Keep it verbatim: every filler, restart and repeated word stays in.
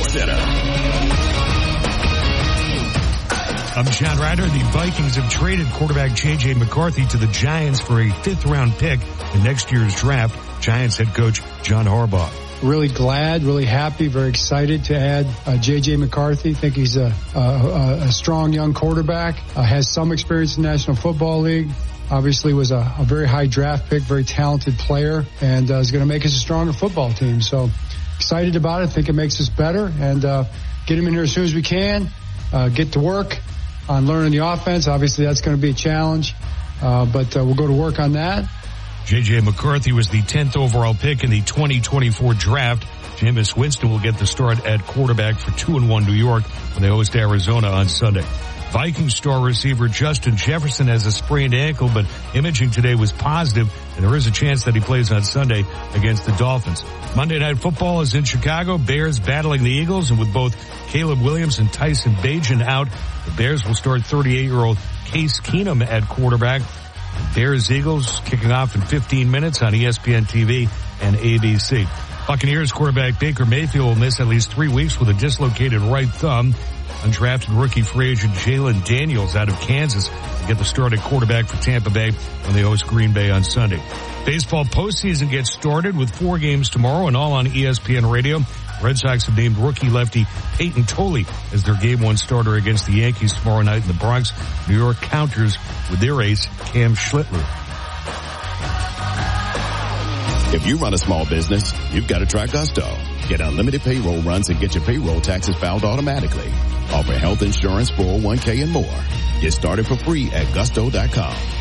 Center. I'm John Ryder. The Vikings have traded quarterback J J. McCarthy to the Giants for a fifth-round pick in next year's draft. Giants head coach John Harbaugh. Really glad, really happy, very excited to add uh, J J. McCarthy. Think he's a, a, a strong young quarterback, uh, has some experience in the National Football League. Obviously was a, a very high draft pick, very talented player, and uh, is going to make us a stronger football team. So excited about it. Think it makes us better, and uh, get him in here as soon as we can. Uh, get to work on learning the offense. Obviously that's going to be a challenge, uh, but uh, we'll go to work on that. J J. McCarthy was the tenth overall pick in the twenty twenty-four draft. Jameis Winston will get the start at quarterback for two and one New York when they host Arizona on Sunday. Vikings star receiver Justin Jefferson has a sprained ankle, but imaging today was positive, and there is a chance that he plays on Sunday against the Dolphins. Monday Night Football is in Chicago. Bears battling the Eagles, and with both Caleb Williams and Tyson Bagent out, the Bears will start thirty-eight-year-old Case Keenum at quarterback. Bears-Eagles kicking off in fifteen minutes on E S P N T V and A B C. Buccaneers quarterback Baker Mayfield will miss at least three weeks with a dislocated right thumb. Undrafted rookie free agent Jalen Daniels out of Kansas will get the start at quarterback for Tampa Bay when they host Green Bay on Sunday. Baseball postseason gets started with four games tomorrow and all on E S P N Radio. Red Sox have named rookie lefty Peyton Tolley as their game one starter against the Yankees tomorrow night in the Bronx. New York counters with their ace, Cam Schlittler. If you run a small business, you've got to try Gusto. Get unlimited payroll runs and get your payroll taxes filed automatically. Offer health insurance, four oh one k, and more. Get started for free at gusto dot com.